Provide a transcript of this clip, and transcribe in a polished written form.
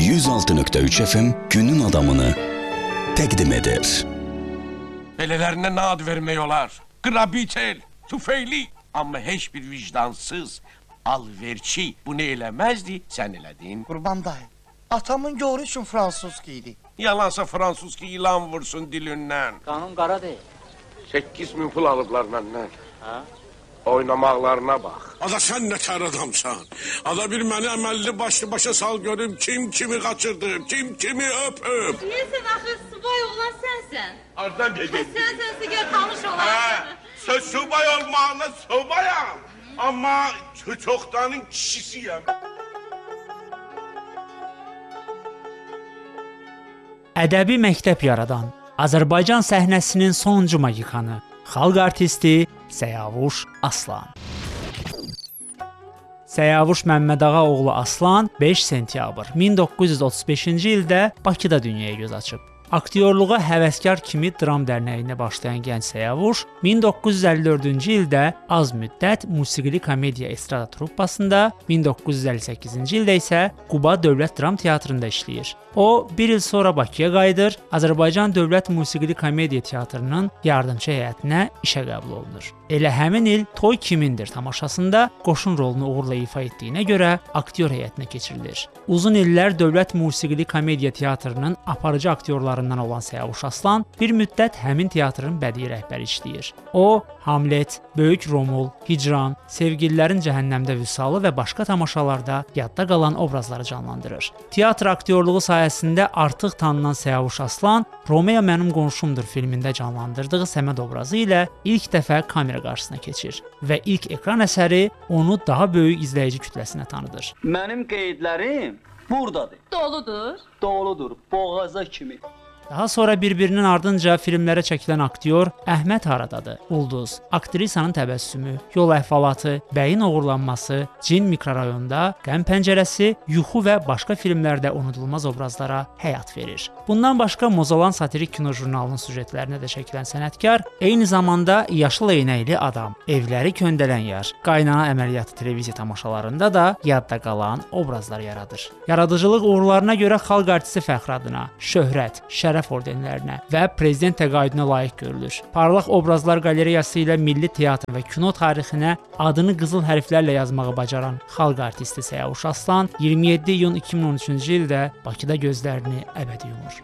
106.3 FM günün adamını təqdim edir. Belələrinə nə ad vermək olar? Qrabitel, tüfeyli. Amma heç bir vicdansız, alverçi bunu eləməzdi, sən elədin. Qurban dayı, atamın göğrü üçün Fransuzki idi. Yalansa Fransuzki ilan vursun dilindən. Qanun qara deyil. 8.000 pul alıblar məndən. Ha? Oynamaqlarına bax. Ada sən nə tər adamsan? Ada bir məni əməlli başa sal görüm kim kimi qaçırdı, kim kimi öpüb. Neyse axı subay olan sənsən. Ardan gedin. Sənsən sigər tanış olan. Söz subay olmağına subayam. Amma çoxdanın kişisiyəm. Ədəbi məktəb yaradan, Azərbaycan səhnəsinin sonuncu magikanı, xalq artisti Səyavuş Aslan. Səyavuş Məmmədağa oğlu Aslan 5 sentyabr 1935-ci ildə Bakıda dünyaya göz açıb. Aktyorluğa həvəskar kimi dram dərnəyində başlayan gənc Səyavuş 1954-cü ildə az müddət musiqili komediya estrada truppasında, 1958-ci ildə isə Quba Dövlət Dram Teatrında işləyir. O, bir il sonra Bakıya qayıdır, Azərbaycan Dövlət Musiqili Komediya Teatrının yardımçı heyətinə işə qəbul olunur. Elə həmin il Toy Kimindir tamaşasında qoşun rolunu uğurla ifa etdiyinə görə aktyor heyətinə keçirilir. Uzun illər Dövlət Musiqili Komediya Teatrının aparıcı aktyorlarından olan Səyavuş Aslan bir müddət həmin teatrın bədii rəhbəri işləyir. O, Hamlet, Böyük Romul, Hicran, Sevgililərin Cəhənnəmdə Vüsalı və başqa tamaşalarda yadda qalan obrazları canlandırır. Teatr aktyorluğu sayəsində artıq tanınan Səyavuş Aslan, Romeo Mənim Qonşumdur filmində canlandırdığı Səməd obrazı ilə ilk dəfə kamera qarşısına keçir və ilk ekran əsəri onu daha böyük izləyici kütləsinə tanıdır. Mənim qeydlərim buradadır. Doludur. Doludur, boğaza kimi. Daha sonra bir-birinin ardınca filmlərə çəkilən aktyor Əhməd Haradadır, Ulduz, Aktrisanın təbəssümü, Yol əhvalatı, Bəyin oğurlanması, Cin mikrorayonda, Qəm pəncərəsi, Yuxu və başqa filmlərdə unudulmaz obrazlara həyat verir. Bundan başqa Mozalan satirik kino jurnalının süjetlərinə də çəkilən sənətkar eyni zamanda Yaşıl eynəkli adam, Evləri köndələn yar, Qaynana əməliyyatı televiziya tamaşalarında da yadda qalan obrazlar yaradır. Yaradıcılıq uğurlarına görə xalq artisti fəxri adına, şöhrət, şərəf ordenlərinə və prezident təqaüdünə layiq görülür. Parlaq obrazlar qalereyası ilə milli teatr və kino tarixinə adını qızıl hərflərlə yazmağı bacaran xalq artisti Səyavuş Aslan 27 iyun 2013-cü ildə Bakıda gözlərini əbədi yumur.